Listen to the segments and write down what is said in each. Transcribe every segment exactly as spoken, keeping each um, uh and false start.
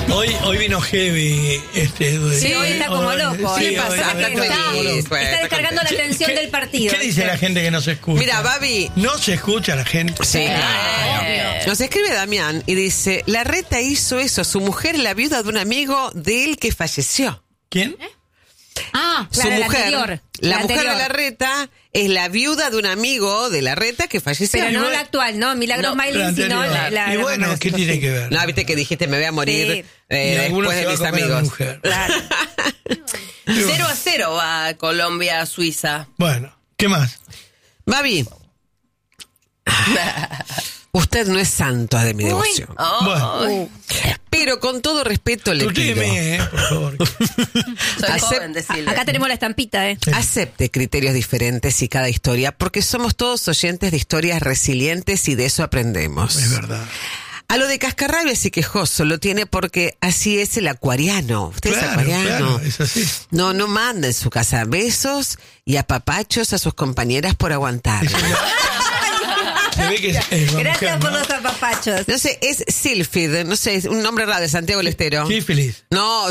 Hoy, hoy vino heavy este. Sí, hoy está como loco. Sí, ¿Qué pasa? hoy Está, está, está, está, está descargando la atención ¿Qué, del partido. ¿Qué dice la gente que no se escucha? Mira, Babi. No se escucha la gente. Sí, claro. Nos escribe Damián y dice: Larreta hizo eso a su mujer, la viuda de un amigo de él que falleció. ¿Quién? ¿Eh? Ah, Su claro, mujer, la, la, la mujer anterior. de Larreta es la viuda de un amigo de Larreta que falleció. Pero no Y la actual, no, Milagros No, Maylin, la sino anterior. la, la, Y la bueno, más ¿qué conocida, tiene sí. que ver? No, viste que dijiste me voy a morir Sí. eh, Y alguno después se de va a mis comer a la amigos. mujer. Claro. Cero a cero va Colombia, Suiza. Bueno, ¿qué más? Babi, usted no es santo de mi devoción. Oh, Bueno. Pero con todo respeto le pido, Tutime, eh, por favor. soy Acep- joven, decirle. Acá tenemos la estampita, ¿eh? acepte criterios diferentes y cada historia, porque somos todos oyentes de historias resilientes y de eso aprendemos. Es verdad. A lo de cascarrabias y quejoso lo tiene porque así es el acuariano. Usted es Claro, acuariano. claro, es así. No, no manda en su casa besos y apapachos a sus compañeras por aguantar. Eso ya- Se ve que es, es una Gracias mujer, por ¿no? los apapachos. No sé, es Silfid, no sé, es un nombre raro de Santiago del Estero. Sí, feliz. No,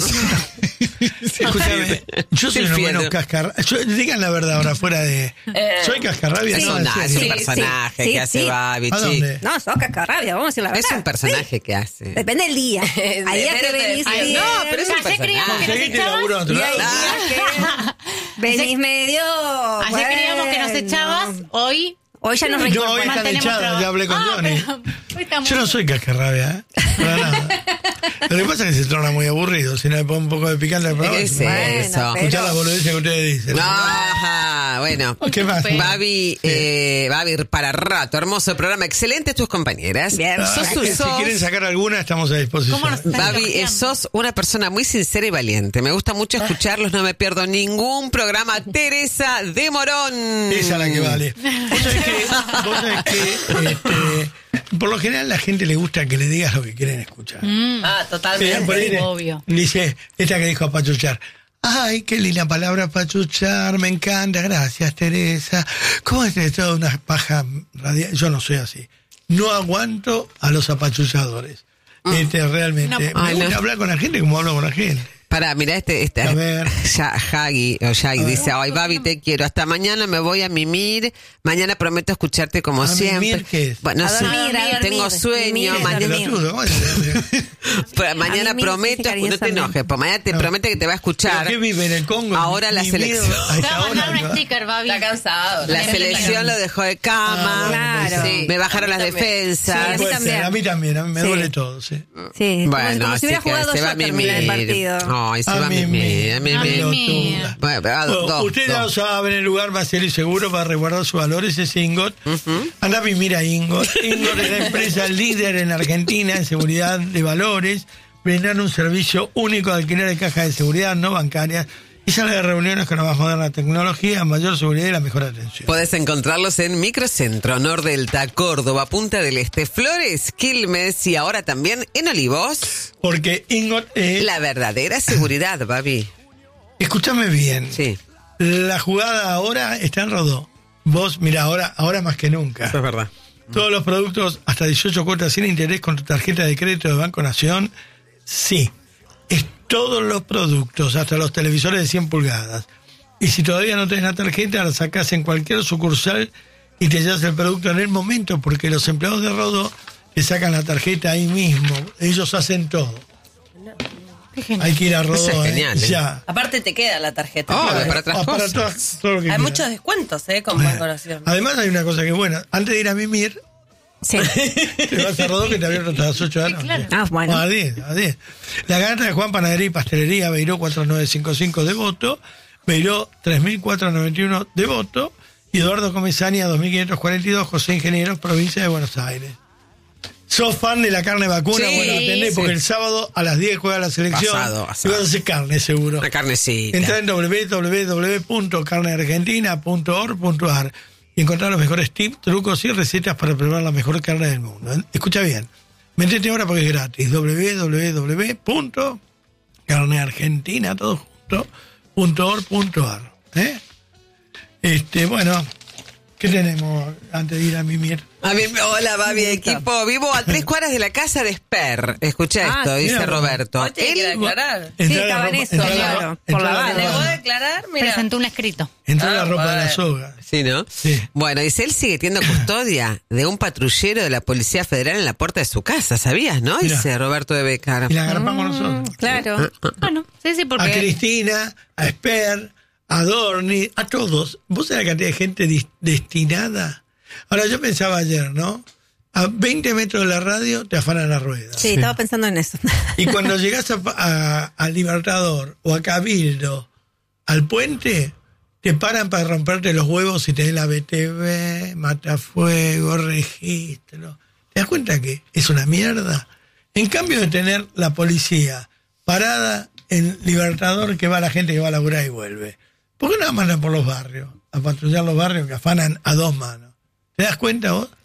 Escúchame, yo soy un Silfid. bueno cascarrabia. Digan la verdad ahora, fuera de. Soy cascarrabia, es, no, un, en es un serio. personaje sí, que hace sí. Babi, ¿A chi. dónde? No, sos cascarrabia, vamos a decir la verdad. Es un personaje que hace. Depende del día. Hay días que venís Ay, bien. no, pero es un Ayer creíamos que nos Conseguiste echabas. laburo en otro Y hay lado. días que venís medio... Ayer creíamos que nos bueno. echabas, hoy... Hoy ya nos No, reincorporamos. hoy están mantenemos echadas, trabajo. ya hablé con Ah, Johnny. pero hoy estamos- Yo no soy cascarrabia, ¿eh? Para nada. Lo que pasa es que se torna muy aburrido. Si no le pongo un poco de picante al programa. ¿Qué es se me- Bueno, eso? pero- Escuchá la boludez que ustedes dicen. Ajá, bueno. ¿Qué más? Babi, eh, Babi, para rato, hermoso programa, excelente tus compañeras. Bien. Ah, Sos, que si sos- quieren sacar alguna, estamos a disposición. ¿Cómo nos están Babi, eh, elogiando? sos una persona muy sincera y valiente. Me gusta mucho escucharlos, no me pierdo ningún programa. Teresa de Morón. Esa es la que vale. Vos sabés que, vos sabés que este, por lo general a la gente le gusta que le digas lo que quieren escuchar. Ah, Sí, totalmente. por ahí le- obvio. Dice, esta que dijo apachuchar. Ay, qué linda palabra apachuchar, me encanta, gracias Teresa. ¿Cómo es toda una paja radial? Yo no soy así. No aguanto a los apachuchadores. Este, realmente. No. Me Ay, gusta no. hablar con la gente como hablo con la gente. Pará, mira este, este. A ver. Ya, Hagi, o Shaggy dice, ay, Babi, te quiero. Hasta mañana me voy a mimir. Mañana prometo escucharte como ¿A siempre. mimir qué es? Bueno, A sí, dormir, a dormir. tengo sueño. Mimir es mañana, dormir. Pelotudo, ¿cómo es? pero mañana A mimir prometo, significa no te cariñosamente. enojes, pues mañana te No. promete que te va a escuchar. ¿Pero qué vive en el Congo? Ahora la Ni selección. miedo a Te esta va a mandar hora, un ¿no? sticker, Babi. Está cansado. La Está selección lo dejó de cama. Ah, Claro. Sí. Me bajaron A las mí también. defensas. Sí, a mí Puede ser, también. a mí también, a mí me Sí. duele todo, sí. Sí, Bueno, como, como así si hubiera que jugado se yo va a a terminar el mimir. partido. Ay, se A va a mí mimir. a mí A me- mí pelotuda. Bueno, a Bueno, dos, ustedes ya lo dos. saben, el lugar más serio y seguro para resguardar sus valores es Ingot. Anda a mimir a Ingot. Ingot es la empresa líder en Argentina en seguridad de valores. Brindan un servicio único de alquiler de cajas de seguridad no bancarias y sala de reuniones con la más moderna tecnología, mayor seguridad y la mejor atención. Podés encontrarlos en Microcentro, Nordelta, Córdoba, Punta del Este, Flores, Quilmes y ahora también en Olivos. Porque Ingot es... La verdadera seguridad, Babi. Escúchame bien. Sí, La jugada ahora está en Rodó. Vos, mira, ahora, ahora más que nunca. eso es verdad. Todos los productos hasta dieciocho cuotas sin interés con tu tarjeta de crédito de Banco Nación. Sí, es todos los productos, hasta los televisores de cien pulgadas. Y si todavía no tenés la tarjeta, la sacás en cualquier sucursal y te llevas el producto en el momento, porque los empleados de Rodó te sacan la tarjeta ahí mismo. Ellos hacen todo. Qué genial. Hay que ir a Rodó, Eso es ¿eh? genial, ¿eh? Ya. Aparte te queda la tarjeta. Oh, Claro. para otras Ah, para cosas. todas- todo lo que Hay quieras. muchos descuentos, ¿eh? Con Banco Nación. Además hay una cosa que es buena. Antes de ir a mimir, Sí. te vas a Rodó que te abierto hasta las ocho de la noche. claro. Ah, bueno. No, a diez, a diez. La garganta de Juan Panadería y Pastelería, Beiró cuatro nueve cinco cinco, Devoto, Beiró tres mil cuatrocientos noventa y uno, Devoto, y Eduardo Comesaña dos mil quinientos cuarenta y dos, José Ingenieros, provincia de Buenos Aires. ¿Sos fan de la carne vacuna? Sí, Bueno, atendé, sí. porque el sábado a las diez juega la selección. Asado, asado. Y vas a hacer carne, seguro. Una carnecita. Entra en doble u doble u doble u punto carne argentina punto org punto a r y encontrar los mejores tips, trucos y recetas para probar la mejor carne del mundo. ¿eh? Escucha bien. Métete ahora porque es gratis. doble u doble u doble u punto carne argentina todo junto, punto org punto a r. ¿eh? Este, bueno, ¿Qué tenemos antes de ir a mimir? A mí, hola, Babi, equipo. Vivo a tres cuadras de la casa de Esper. Escucha Ah, esto, sí, dice mira, Roberto. Hoy tiene que Él- declarar. Sí, Entró la estaba en ropa- eso, entró la claro, ropa- por entró la la banda. ¿Le ropa- voy a declarar? Mira. Presentó un escrito. Entró Ah, la ropa de la bueno. soga. Sí, ¿no? Sí. Bueno, dice, él sigue teniendo custodia de un patrullero de la Policía Federal en la puerta de su casa, ¿sabías, no? Mira. Dice Roberto de Becar. Y la agarramos nosotros. Claro. Bueno, sí, sí, A porque... Cristina, a Esper, a Dorni, a todos. ¿Vos sabés la cantidad de gente dis- destinada? Ahora, yo pensaba ayer, ¿no? A veinte metros de la radio te afanan la rueda. Sí, estaba pensando en eso. Y cuando llegás a, a- al Libertador o a Cabildo, al puente, te paran para romperte los huevos si tenés la B T V, matafuego, registro. ¿Te das cuenta que es una mierda? En cambio de tener la policía parada en Libertador, que va la gente que va a laburar y vuelve. ¿Por qué no la mandan por los barrios? A patrullar los barrios que afanan a dos manos. ¿Te das cuenta vos?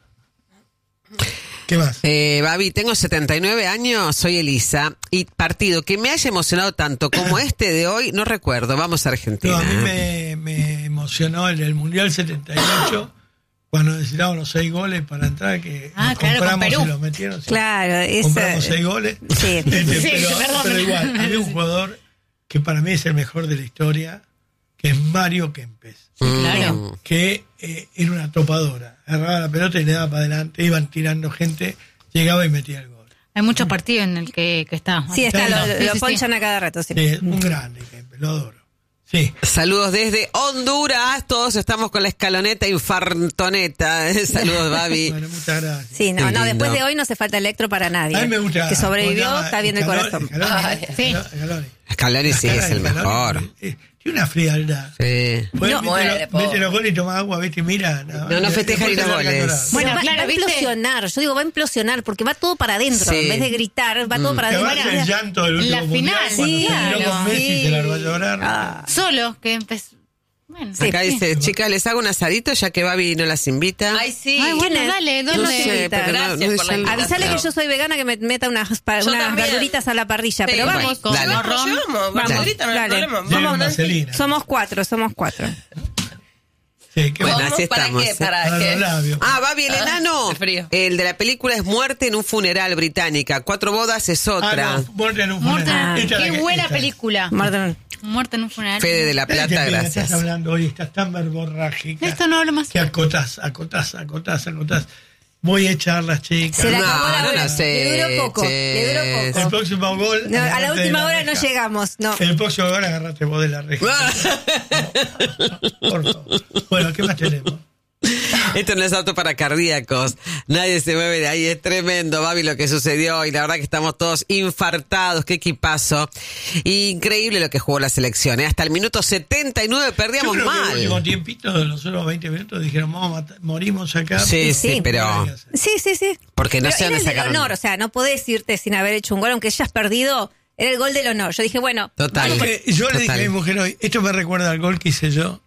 ¿Qué más? Eh, Babi, tengo setenta y nueve años, soy Elisa, y partido que me haya emocionado tanto como este de hoy, no recuerdo. Vamos a Argentina. No, a mí me, me emocionó en el Mundial setenta y ocho cuando necesitábamos los seis goles para entrar, que Ah, nos claro, con compramos Perú. y los metieron. sí. Claro, eso. Compramos seis goles. Sí. Este, Sí, pero, perdón. pero igual, había un jugador que para mí es el mejor de la historia, que es Mario Kempes, Claro. que eh, era una topadora. Agarraba la pelota y le daba para adelante, iban tirando gente, llegaba y metía el gol. Hay muchos partidos en el que, que está. Sí, está, lo, Sí, lo sí, sí. ponchan a cada rato, sí. Sí, es un grande Kempes, lo adoro. Sí. Saludos desde Honduras, todos estamos con la escaloneta infartoneta. Saludos, Babi. Bueno, muchas gracias. Sí, no, Qué no, lindo. después de hoy no hace falta electro para nadie. A mí me gusta. Que sobrevivió, ¿cómo se llama? está bien del Scaloni, corazón. Scaloni, Ay, ¿eh? sí. Scaloni. Scaloni sí es el Scaloni, mejor. eh, Tiene una frialdad. Sí. Pues No, vete, muere, lo- pobre. vete los goles y toma agua, vete y mira. No, no de- festeja después ni te los larga a goles. llorar. Bueno, Pero va, claro, va a ¿viste? implosionar, yo digo, va a implosionar porque va todo para adentro. Sí. En vez de gritar, va todo para Te adentro. vas el llanto del último La mundial final, cuando sí, terminó claro. con Messi Sí. se largó a llorar. Ah. Solo que empezó... Bueno, Acá sí. dice, chicas, les hago un asadito ya que Babi no las invita. Ay, sí. Ay, bueno, ¿Quién es? dale, no ¿dónde? sé, porque no, Gracias no por dice la el- invitación. Avisale que yo soy vegana, que me meta unas, pa- Yo unas también. verduritas a la parrilla. Sí, pero vamos, rico. Dale. Nos Ron. llevamos, Vamos, Marcelita, no hay dale. problema. Lleven Vamos, Nancy. vaselina. somos cuatro, somos cuatro. Sí, qué Bueno, bueno. así ¿Para estamos, qué? ¿eh? ¿Para Para qué? los labios. Ah, Babi, el Ah, enano. el frío. El de la película es Muerte en un funeral británica. Cuatro bodas es otra. Ah, no, muerte en un Muerte en- funeral. Esta es la Qué que- buena esta. película. Mordón. Muerte en un funeral. Fede de la Espera Plata, que me gracias. Estás hablando hoy, estás tan verborrágica. Esto no hablo más. Que acotás, acotás, acotás, acotás. Voy a echar las chicas. Se la No, acabó la no hora. lo sé, Le duró poco, le duró ches. poco. El próximo gol. No, a la agarrate de última hora no reja. llegamos, no. El próximo gol agarrate vos de la reja. Por favor. Bueno, ¿qué más tenemos? Esto no es apto para cardíacos. Nadie se mueve de ahí. Es tremendo, Babi, lo que sucedió. Y la verdad que estamos todos infartados. Qué equipazo. Increíble lo que jugó la selección, ¿eh? Hasta el minuto setenta y nueve Yo perdíamos creo que el último mal. tiempito, de los últimos veinte minutos, dijeron, vamos a matar- morimos acá. Sí, sí, Sí. pero... Sí, sí, sí. Porque no Pero sé era dónde el del sacaron. honor, o sea, no podés irte sin haber hecho un gol, aunque hayas perdido. Era el gol del honor. Yo dije, bueno, Total. Porque yo le dije a Total. mi mujer hoy, esto me recuerda al gol que hice yo.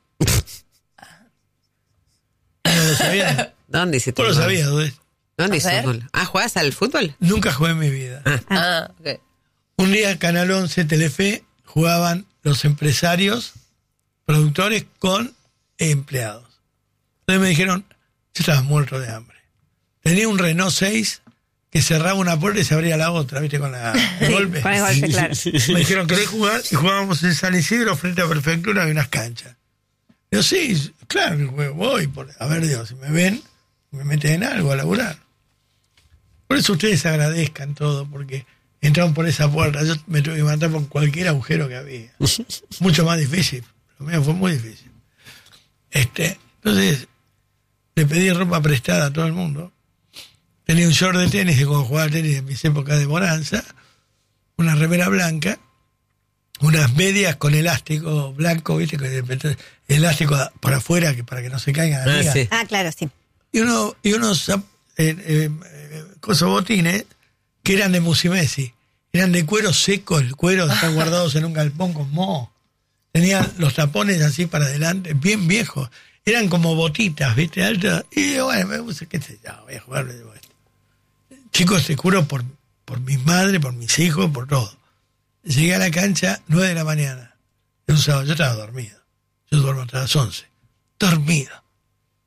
¿No lo sabía? ¿Dónde hiciste ¿Vos lo el gol? sabías, Dudé? ¿Dónde A hizo el ver. gol? Ah, ¿jugás al fútbol? Nunca jugué en mi vida. Ah, ok. Un día Canal once, Telefe, jugaban los empresarios, productores con empleados. Entonces me dijeron, yo estaba muerto de hambre. Tenía un Renault seis que cerraba una puerta y se abría la otra, ¿viste? Con la, el sí, golpe. con el golpe, claro. Me dijeron, ¿querés jugar? Y jugábamos en San Isidro frente a Prefectura, había unas canchas. Yo, sí, claro que juego, voy. Por, a ver, Dios, si me ven, me meten en algo a laburar. Por eso ustedes agradezcan todo, porque entraron por esa puerta. Yo me tuve que matar por cualquier agujero que había. Mucho más difícil. Lo mío fue muy difícil. Este, entonces, le pedí ropa prestada a todo el mundo. Tenía un short de tenis, de cuando jugaba al tenis en mis épocas de bonanza, una remera blanca, unas medias con elástico blanco, ¿viste? Con el elástico por afuera que para que no se caigan. Ah, amigas. sí. Ah, claro, sí. Y, uno, y unos zap- eh, eh, eh, cosos botines que eran de Musimesi. Eran de cuero seco, el cuero, están guardados en un galpón con moho. Tenían los tapones así para adelante, bien viejos. Eran como botitas, ¿viste? Altas. Y digo, bueno, me puse, qué sé yo, voy a jugar. Digo, esto. Chicos, te juro por, por mi madre, por mis hijos, por todo. Llegué a la cancha nueve de la mañana. De un sábado, yo estaba dormido. Yo duermo hasta las once. Dormido.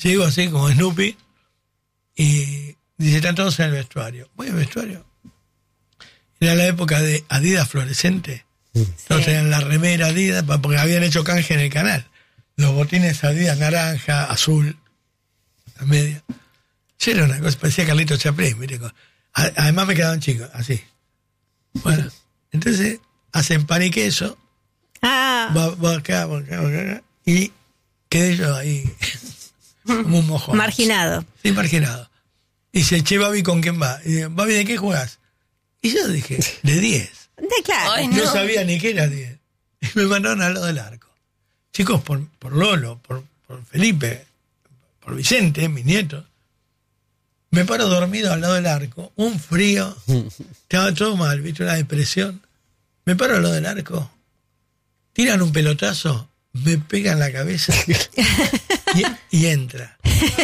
Llego así como Snoopy y dice, están todos en el vestuario. Voy al vestuario. Era la época de Adidas fluorescente. Todos tenían la remera Adidas porque habían hecho canje en el canal. Los botines Adidas naranja, azul, la media. Yo era una cosa, parecía Carlito Chaplin, ¿viste? Además me quedaban chicos, así. Bueno, entonces hacen pan y queso. Ah. Va, va acá, va acá, va acá. Y quedé yo ahí como un mojón. Marginado. Sí, marginado. Y dice, che, Babi, ¿con quién va? Y dice, Babi, ¿de qué jugás? Y yo dije, de diez. De claro. Ay, No no. sabía ni qué era diez. Y me mandaron al lado del arco. Chicos, por, por Lolo, por, por Felipe, por Vicente, mi nieto. Me paro dormido al lado del arco, un frío, estaba todo mal, viste, una depresión. Me paro al lado del arco, tiran un pelotazo, me pegan la cabeza y, y entra.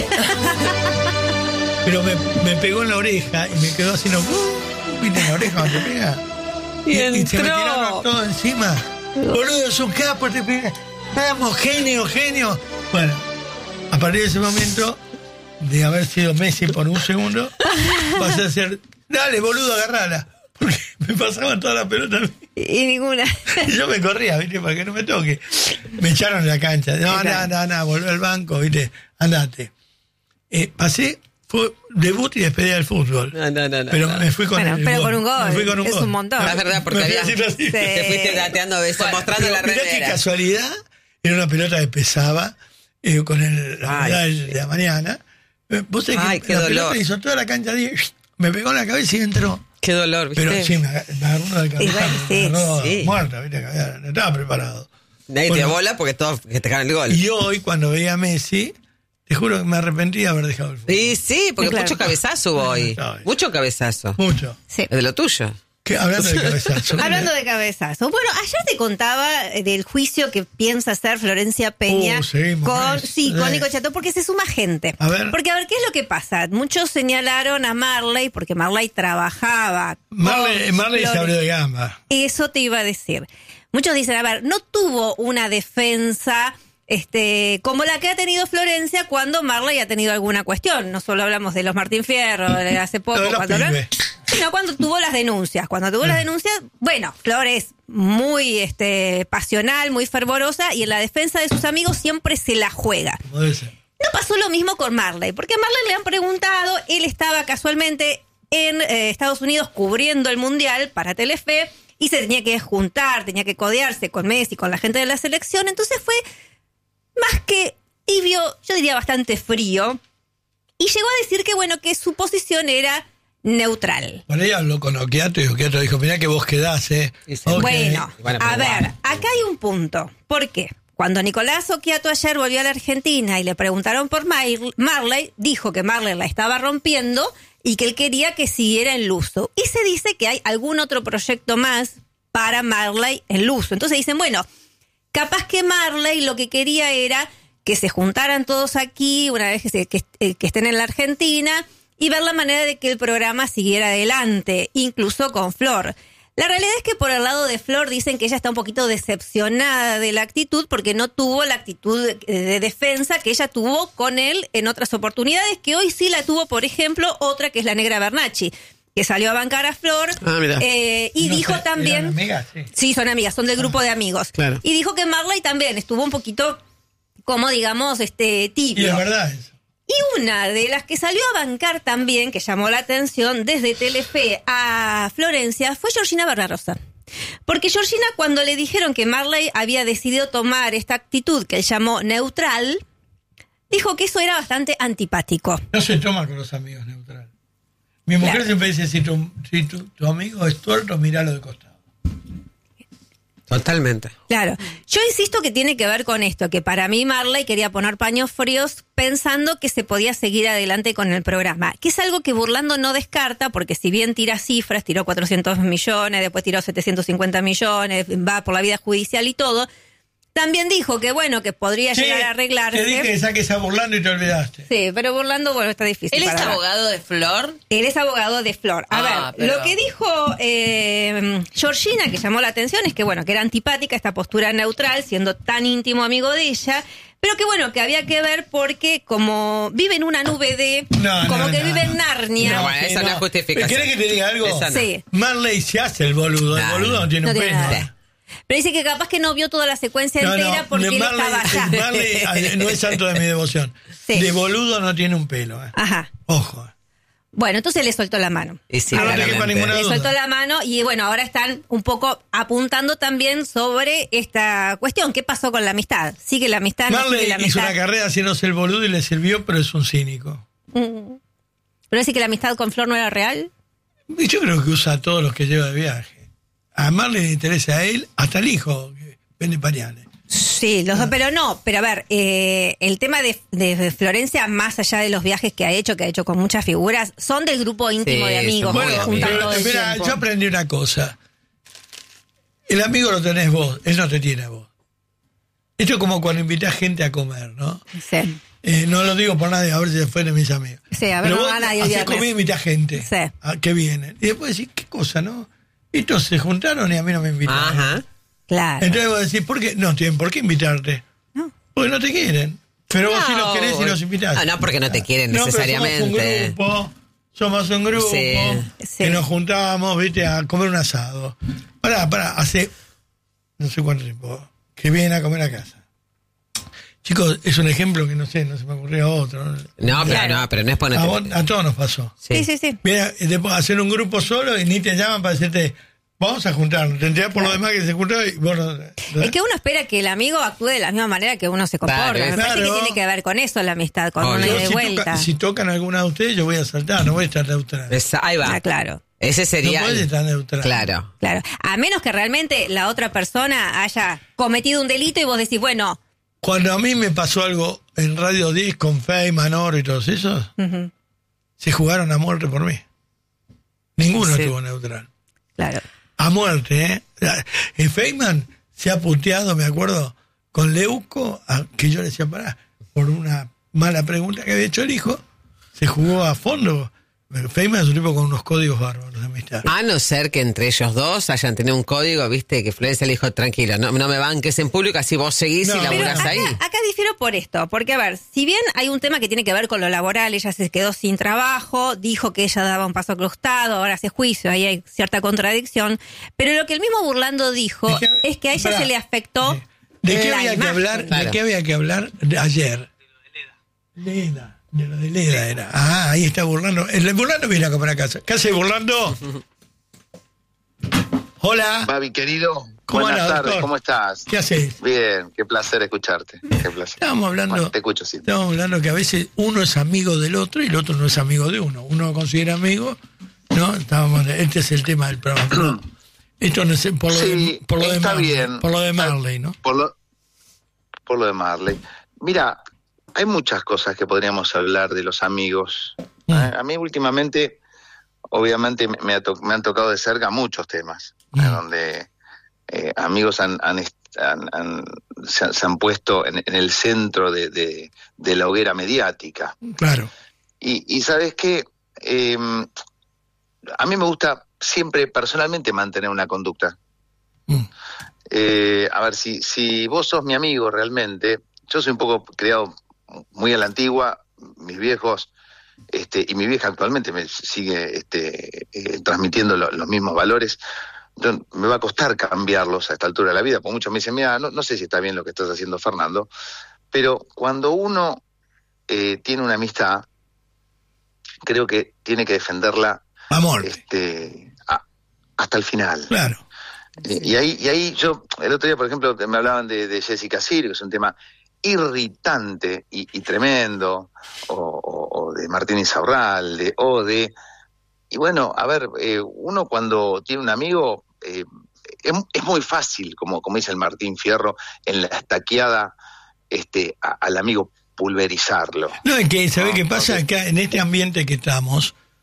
Pero me, me pegó en la oreja y me quedó así, no, uh, viste en la oreja cuando te pega. Y Y, y se me entró. tiraron todo encima. Boludo, es un capo, te pega. Vamos, genio, genio. Bueno, a partir de ese momento, de haber sido Messi por un segundo, pasé a ser, dale, boludo, agarrala. Porque me pasaban todas las pelotas Y ninguna. y yo me corría, ¿viste? Para que no me toque. Me echaron de la cancha. No, no, no, no, volví al banco, ¿viste? Andate. Eh, pasé, fue debut y despedida del fútbol. No, no, no, no, Pero no. me fui con Bueno, el pero gol. con un gol. Me fui con un Es gol. un montón. Es verdad, porque Me fui había- haciendo así. Sí. Te fuiste gateando besos, mostrando Pero la mirá qué remera. casualidad, era una pelota que pesaba, eh, con el, la Ay, medalla sí. de la mañana. Eh, Vos sabés Ay, que qué la dolor. pelota hizo toda la cancha de, me pegó en la cabeza y entró. Qué dolor, ¿viste? Pero sí, me aga- me agarró uno de cabeza, bueno, sí, me agarró sí. muerta, ¿viste? No estaba preparado. Nadie te Bueno, bola porque todos festejaron el gol. Y hoy, cuando veía a Messi, te juro que me arrepentí de haber dejado el fútbol. Y sí, porque Claro. mucho cabezazo hubo hoy. Ay. Mucho cabezazo. Mucho. Sí. Es de lo tuyo. Que, hablando de cabezazo. Hablando de cabezazo. Bueno, ayer te contaba eh, del juicio que piensa hacer Florencia Peña Uh, seguimos con, con eso. sí, con Sí. Nico Chato, porque se suma gente. A ver. Porque a ver, ¿qué es lo que pasa? Muchos señalaron a Marley, porque Marley trabajaba. con Marley, Marley se Flore- abrió de gamba. Eso te iba a decir. Muchos dicen, a ver, no tuvo una defensa este, como la que ha tenido Florencia cuando Marley ha tenido alguna cuestión. No solo hablamos de los Martín Fierro, de hace poco, Lo de los cuando, pibes. sino cuando tuvo las denuncias. Cuando tuvo las denuncias, bueno, Flor es muy este, pasional, muy fervorosa y en la defensa de sus amigos siempre se la juega. Como debe ser. No pasó lo mismo con Marley, porque a Marley le han preguntado, él estaba casualmente en eh, Estados Unidos cubriendo el Mundial para Telefe y se tenía que juntar, tenía que codearse con Messi, con la gente de la selección, entonces fue más que tibio, yo diría bastante frío, y llegó a decir que bueno, que su posición era neutral. Por ahí habló con Okiato y Okiato dijo, mirá que vos quedás, ¿eh? Y sí. Ok. Bueno, Bueno, a pero ver, igual. acá hay un punto. ¿Por qué? Cuando Nicolás Okiato ayer volvió a la Argentina y le preguntaron por Mar- Marley, dijo que Marley la estaba rompiendo y que él quería que siguiera en Luso. Y se dice que hay algún otro proyecto más para Marley en Luso. Entonces dicen, bueno, capaz que Marley lo que quería era que se juntaran todos aquí, una vez que, se- que, eh, que estén en la Argentina, y ver la manera de que el programa siguiera adelante, incluso con Flor. La realidad es que por el lado de Flor dicen que ella está un poquito decepcionada de la actitud porque no tuvo la actitud de, de defensa que ella tuvo con él en otras oportunidades, que hoy sí la tuvo, por ejemplo, otra que es la Negra Bernacchi, que salió a bancar a Flor Ah, mira. eh, y No dijo sé, también... ¿eran amigas? Sí. Sí, son amigas, son del grupo de amigos. Claro. Y dijo que Marley también estuvo un poquito, como digamos, este Y tibio. es verdad eso. Y una de las que salió a bancar también, que llamó la atención desde Telefe a Florencia, fue Georgina Barbarosa. Porque Georgina, cuando le dijeron que Marley había decidido tomar esta actitud que él llamó neutral, dijo que eso era bastante antipático. No se toma con los amigos neutral. Mi mujer Claro. siempre dice, si, tu, si tu, tu amigo es tuerto, miralo de costado. Totalmente. Claro, yo insisto que tiene que ver con esto, que para mí Marley quería poner paños fríos pensando que se podía seguir adelante con el programa, que es algo que Burlando no descarta, porque si bien tira cifras, tiró cuatrocientos millones, después tiró setecientos cincuenta millones, va por la vida judicial y todo, También dijo que bueno, que podría Sí, llegar a arreglarse. Te dije que saques a Burlando y te olvidaste. Sí, pero Burlando, bueno, está difícil. ¿Él es para ver. abogado de Flor? Él es abogado de Flor. A Ah, ver, pero- lo que dijo eh, Georgina, que llamó la atención, es que bueno, que era antipática esta postura neutral, siendo tan íntimo amigo de ella, pero que bueno, que había que ver porque como vive en una nube de... No, como no, que no, vive no. en Narnia. No, bueno, sí, esa no es justificación. ¿Querés que te diga algo? Esa no. Sí. Marley se hace el boludo. El Nah, boludo no tiene No un tiene pelo. nada. Pero dice que capaz que no vio toda la secuencia No, entera no, porque de él Marley, estaba allá. Marley no es santo de mi devoción. Sí. De boludo no tiene un pelo. eh. Ajá. Ojo. Bueno, entonces le soltó la mano. Y sí, No, no te claramente. quepa ninguna Le duda. soltó la mano y bueno, ahora están un poco apuntando también sobre esta cuestión. ¿Qué pasó con la amistad? ¿Sigue la amistad? ¿No Marley sigue la hizo amistad? una carrera haciéndose el boludo y le sirvió, pero es un cínico. Mm. ¿Pero decir que la amistad con Flor no era real? Y yo creo que usa a todos los que lleva de viaje. A Marley le interesa a él, hasta el hijo, que vende pañales. Sí, los dos, pero no. Pero a ver, eh, el tema de, de Florencia, más allá de los viajes que ha hecho, que ha hecho con muchas figuras, son del grupo íntimo Sí, de amigos son que muy se amigos. juntan pero, todo el espera, tiempo. yo aprendí una cosa. El amigo lo tenés vos, él no te tiene a vos. Esto es como cuando invitás gente a comer, ¿no? Sí. Eh, no lo digo por nadie, a ver si después de mis amigos. Sí, a ver, Pero no vos va a nadie el hacés viernes. comida y invitás gente Sí. a que vienen. Y después decís, ¿qué cosa, no? Estos se juntaron y a mí no me invitaron. Ajá. Claro. Entonces vos decís, ¿por qué? No tienen por qué invitarte. No. Porque no te quieren. Pero vos sí los querés y los invitás. Ah, no, porque no te quieren No, pero necesariamente. somos un grupo, somos un grupo Sí. Sí. que nos juntábamos, viste, a comer un asado. Pará, pará, hace no sé cuánto tiempo que vienen a comer a casa. Chicos, es un ejemplo que no sé, no se me ocurrió otro. No, pero Claro. no, pero no es A, ponerte. vos- a todos nos pasó. Sí, sí, sí. Mira, después hacer un grupo solo y ni te llaman para decirte, vamos a juntarnos. Te enterás por lo demás que se juntó y vos no- Es que uno espera que el amigo actúe de la misma manera que uno se comporta. Claro, Me parece claro. que tiene que ver con eso la amistad, con Obvio. una ida Yo, y si, vuelta. toca- si tocan alguna de ustedes, yo voy a saltar, no voy a estar neutral. Esa- ahí va. Ah, claro. Ese sería. No puedes estar neutral. Claro. Claro, a menos que realmente la otra persona haya cometido un delito y vos decís, bueno, Cuando a mí me pasó algo en Radio diez con Fey, Manor y todos esos, ujú, se jugaron a muerte por mí. Ninguno Sí. estuvo neutral. claro. A muerte, ¿eh? El Feynman se ha puteado, me acuerdo, con Leuco, a- que yo le decía, pará, por una mala pregunta que había hecho el hijo, se jugó a fondo. Feynman es un tipo con unos códigos bárbaros de amistad. A no ser que entre ellos dos hayan tenido un código, viste, que Florencia le dijo, tranquilo, no, no me banques en público, así vos seguís No. y Pero Pero laburás acá, ahí. acá difiero por esto, porque a ver, si bien hay un tema que tiene que ver con lo laboral, ella se quedó sin trabajo, dijo que ella daba un paso al costado, ahora hace juicio, ahí hay cierta contradicción, pero lo que el mismo Burlando dijo ¿De qué- es que a ella pará. se le afectó ¿De qué la había que imagen. hablar? Claro. ¿De qué había que hablar de ayer? De lo de Leda. Leda. De lo de Leda era. Ah, ahí está Burlando. El Burlando viene a comer a casa. ¿Qué hace Burlando? Hola. Babi, querido, ¿Cómo buenas anda, tardes, doctor? ¿cómo estás? ¿Qué haces? Bien, qué placer escucharte. Qué placer. Estábamos hablando. Bueno, te escucho, sí. Estamos hablando que a veces uno es amigo del otro y el otro no es amigo de uno. Uno lo considera amigo, ¿no? Estábamos, este es el tema del programa. ¿no? Esto no es por lo Sí, de, por lo de está Marley, bien. por lo de Marley, ¿no? Por lo, por lo de Marley. Mira, hay muchas cosas que podríamos hablar de los amigos. Mm. ¿eh? A mí últimamente, obviamente, me, me ha to- me han tocado de cerca muchos temas, Mm. en donde eh, amigos han, han est- han- han- se, han, se han puesto en, en el centro de, de- de la hoguera mediática. Claro. Y, y sabes qué, eh, a mí me gusta siempre personalmente mantener una conducta. Mm. Eh, a ver, si, si vos sos mi amigo realmente, yo soy un poco criado muy a la antigua, mis viejos, este, y mi vieja actualmente me sigue este, eh, transmitiendo lo- los mismos valores. Entonces, me va a costar cambiarlos a esta altura de la vida, porque muchos me dicen, mira, no, no sé si está bien lo que estás haciendo, Fernando, pero cuando uno eh, tiene una amistad, creo que tiene que defenderla Amor. este, a- hasta el final. Claro. Y, y ahí, y ahí yo, el otro día, por ejemplo, me hablaban de, de Jessica Sirio, que es un tema irritante y, y tremendo, o, o- o de Martín Insaurralde, o de... Y bueno, a ver, eh, uno cuando tiene un amigo, eh, es, es muy fácil, como, como dice el Martín Fierro, en la estaqueada, este, a- al amigo pulverizarlo. No, es que, ¿sabés No, qué pasa? porque- Acá, en este ambiente que estamos,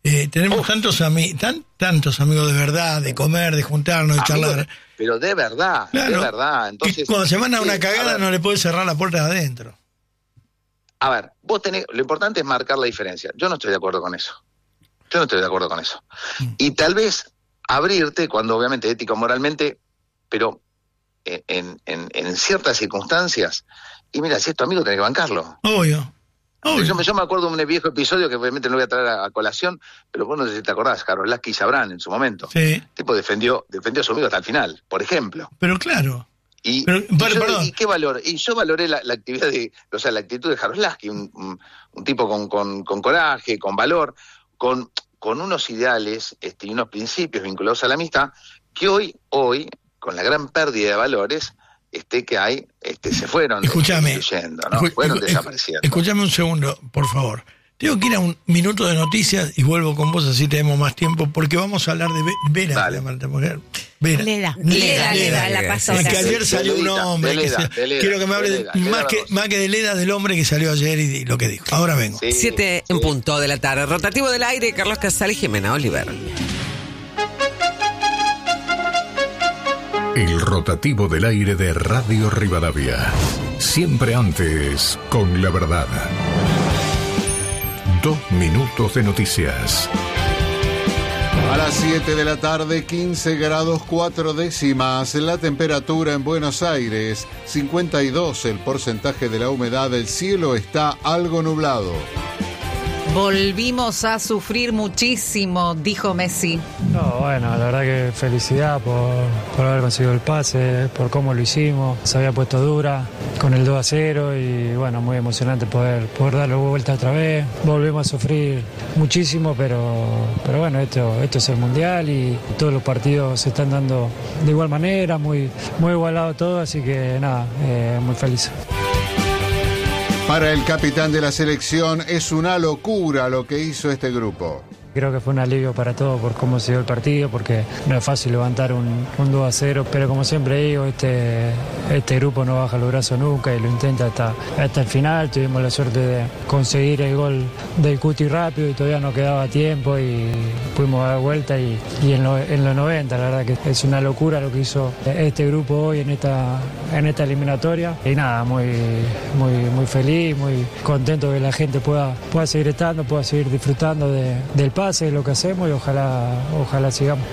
Eh, tenemos Oh. tantos, ami- tan, tantos amigos de verdad, de comer, de juntarnos, de Amigos, charlar. pero de verdad, Claro. de verdad. Entonces, Y cuando se manda una sí, cagada a ver, no le puedes cerrar la puerta de adentro. A ver, vos tenés, lo importante es marcar la diferencia. Yo no estoy de acuerdo con eso. Yo no estoy de acuerdo con eso. Mm. Y tal vez abrirte, cuando obviamente ético moralmente, pero en, en, en, en ciertas circunstancias, y mira, si es tu amigo tenés que bancarlo. Obvio. Obvio. Yo me, yo me acuerdo de un viejo episodio que obviamente no voy a traer a, a colación, pero vos no sé si te acordás, Carlos Lasky y Sabrán en su momento. Sí, El tipo defendió, defendió a su amigo hasta el final, por ejemplo. pero claro. Y, Pero, y per- yo, perdón. ¿y qué valor? Y yo valoré la, la actividad de, o sea, la actitud de Jaroslavski, un, un, un tipo con, con, con coraje, con valor, con, con unos ideales este, y unos principios vinculados a la amistad, que hoy, hoy, con la gran pérdida de valores este, que hay, este, se fueron Escúchame. destruyendo, ¿no? Escu- Fueron escu- desapareciendo. Escúchame un segundo, por favor. Tengo que ir a un minuto de noticias y vuelvo con vos, así tenemos más tiempo, porque vamos a hablar de Ve- Vera. Dale. la Marta Mujer. Vera. Leda. Leda, Leda, la Es pastora. que ayer Sí, salió de un Leda, hombre. de que Leda, se- de Leda, quiero que me hable de de- Leda, Leda más, que, Barbosa. más que de Leda, del hombre que salió ayer y, y lo que dijo. Ahora vengo. Sí, Siete sí. en punto de la tarde. Rotativo del aire, Carlos Casal y Jimena Oliver. El rotativo del aire de Radio Rivadavia. Siempre antes, con la verdad. Dos minutos de noticias. A las siete de la tarde, quince grados cuatro décimas. La temperatura en Buenos Aires, cincuenta y dos el porcentaje de la humedad. El cielo está algo nublado. Volvimos a sufrir muchísimo, dijo Messi. No, bueno, la verdad que felicidad por, por haber conseguido el pase, por cómo lo hicimos. Se había puesto dura con el dos a cero y bueno, muy emocionante poder, poder darle vuelta otra vez. Volvemos a sufrir muchísimo, pero, pero bueno, esto, esto es el Mundial y todos los partidos se están dando de igual manera, muy, muy igualado todo, así que nada, eh, muy feliz. Para el capitán de la selección es una locura lo que hizo este grupo. Creo que fue un alivio para todos por cómo se dio el partido, porque no es fácil levantar un, un dos a cero, pero como siempre digo, este, este grupo no baja los brazos nunca y lo intenta hasta, hasta el final. Tuvimos la suerte de conseguir el gol del Cuti rápido y todavía no quedaba tiempo y pudimos dar vuelta y, y en, lo, en los noventa, la verdad que es una locura lo que hizo este grupo hoy en esta, en esta eliminatoria. Y nada, muy, muy, muy feliz, muy contento que la gente pueda, pueda seguir estando, pueda seguir disfrutando de, del pase, de lo que hacemos y ojalá, ojalá sigamos.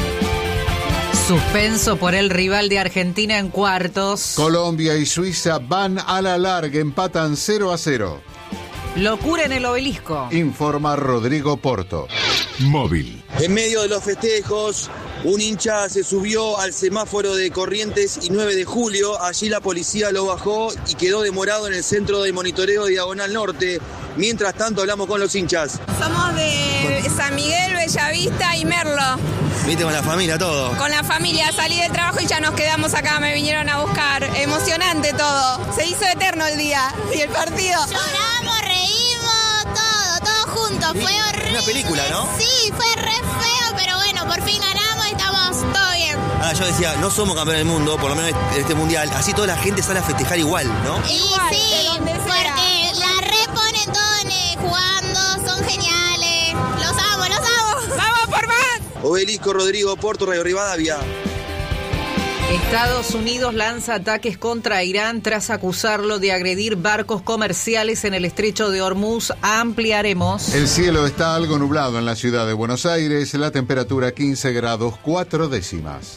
Suspenso por el rival de Argentina en cuartos. Colombia y Suiza van a la larga, empatan cero a cero. Locura en el obelisco. Informa Rodrigo Porto. Móvil. En medio de los festejos, un hincha se subió al semáforo de Corrientes y nueve de julio. Allí la policía lo bajó y quedó demorado en el centro de monitoreo Diagonal Norte. Mientras tanto, hablamos con los hinchas. Somos de San Miguel, Bellavista y Merlo. Viste con la familia todo. Con la familia salí del trabajo y ya nos quedamos acá, me vinieron a buscar. Emocionante todo. Se hizo eterno el día y el partido. Lloramos, reímos, todo, todo juntos. Fue horrible. Una película, ¿no? Sí, fue re feo, pero bueno, por fin ganamos y estamos todo bien. Ahora yo decía, no somos campeones del mundo, por lo menos en este mundial. Así toda la gente sale a festejar igual, ¿no? Y Igual, de sí, donde sea. porque la reponen todo eh, jugando, son geniales. Los amo, los amo. ¡Vamos por más! Obelisco, Rodrigo Porto, Radio Rivadavia. Estados Unidos lanza ataques contra Irán tras acusarlo de agredir barcos comerciales en el estrecho de Hormuz. Ampliaremos. El cielo está algo nublado en la ciudad de Buenos Aires, la temperatura quince grados cuatro décimas.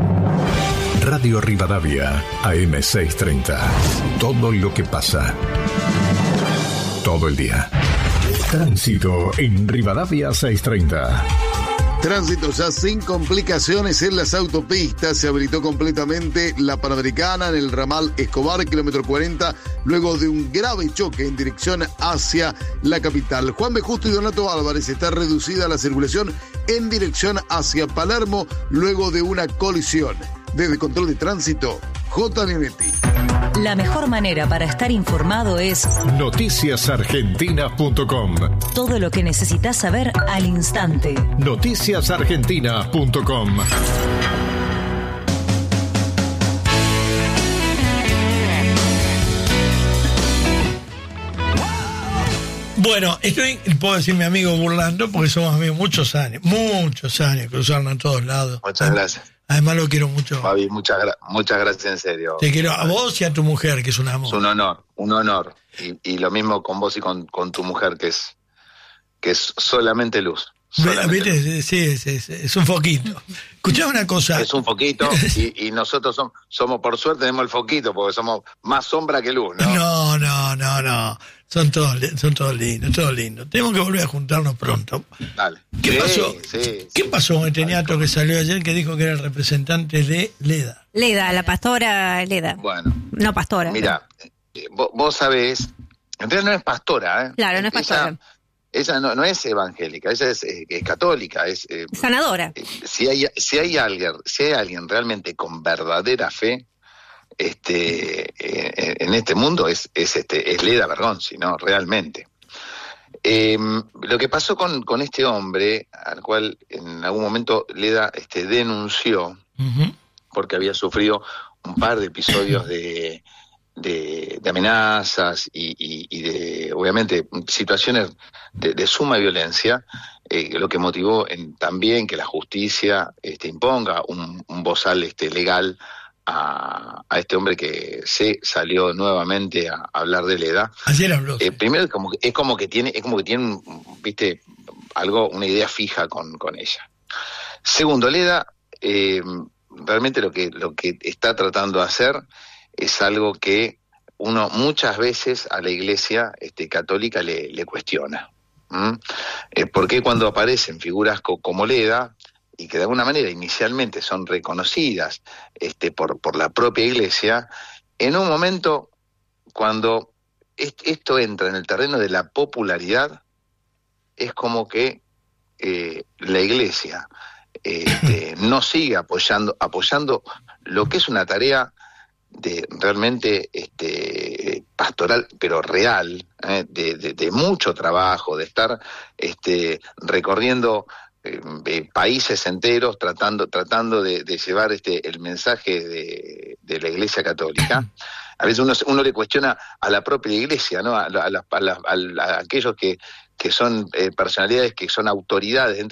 Radio Rivadavia, A M seiscientos treinta. Todo lo que pasa. Todo el día. Tránsito en Rivadavia seiscientos treinta. Tránsito ya sin complicaciones en las autopistas. Se habilitó completamente la Panamericana en el ramal Escobar, kilómetro cuarenta, luego de un grave choque en dirección hacia la capital. Juan B. Justo y Donato Álvarez, está reducida la circulación en dirección hacia Palermo, luego de una colisión. Desde Control de Tránsito, J. Leonetti. La mejor manera para estar informado es noticias argentinas punto com. todo lo que necesitas saber al instante. noticias argentinas punto com. Bueno, estoy, puedo decir mi amigo burlando, porque somos amigos muchos años, muchos años, cruzaron a todos lados. Muchas gracias. Además lo quiero mucho. Fabi, muchas, gra- muchas gracias en serio. Te quiero a vos y a tu mujer, que es un amor. Es un honor, un honor. Y, y lo mismo con vos y con, con tu mujer, que es que es solamente luz. Solamente ¿Viste? luz. Sí, es, es, es un foquito. Escuchame una cosa. Es un foquito y, y nosotros somos, somos, por suerte, tenemos el foquito, porque somos más sombra que luz, ¿no? No, no, no, no. Son todos, li- son todos lindos, todos lindos. Tenemos que volver a juntarnos pronto. Dale. ¿Qué Sí, pasó? sí, ¿Qué pasó con este ñato que salió ayer que dijo que era el representante de Leda? Leda, la pastora Leda. Bueno, No, pastora. mira, eh, vos, vos sabés, en realidad no es pastora, ¿eh? Claro, no es pastora. Ella, ella no, no es evangélica, ella es, eh, es católica, es eh, Sanadora. si hay si hay alguien si hay alguien realmente con verdadera fe este eh, en este mundo es es este es Leda Bergonzi, no, realmente. Eh, lo que pasó con, con este hombre, al cual en algún momento Leda este denunció Uh-huh. porque había sufrido un par de episodios de de, de amenazas y, y, y de, obviamente, situaciones de, de suma violencia, eh, lo que motivó en, también que la justicia este, imponga un, un bozal este, legal a, a este hombre que se salió nuevamente a, a hablar de Leda. Ayer habló. Eh, primero es como que, es como que tiene, es como que tiene, viste, algo, una idea fija con, con ella. Segundo, Leda, eh, realmente lo que, lo que está tratando de hacer es algo que uno muchas veces a la Iglesia este, católica le, le cuestiona. ¿Mm? Eh, ¿Por qué cuando aparecen figuras co- como Leda, y que de alguna manera inicialmente son reconocidas este, por, por la propia Iglesia, en un momento cuando est- esto entra en el terreno de la popularidad, es como que eh, la Iglesia este, no sigue apoyando, apoyando lo que es una tarea de realmente este pastoral, pero real, eh, de, de, de mucho trabajo, de estar este recorriendo eh, eh, países enteros, tratando tratando de, de llevar este el mensaje de, de la Iglesia Católica. A veces uno, uno le cuestiona a la propia Iglesia, ¿no? A, a, a, a, a, a aquellos que, que son eh, personalidades, que son autoridades dentro